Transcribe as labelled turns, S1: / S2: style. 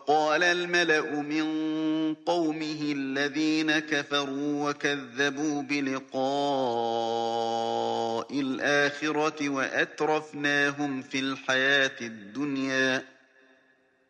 S1: وقال الملأ من قومه الذين كفروا وكذبوا بلقاء الآخرة وأترفناهم في الحياة الدنيا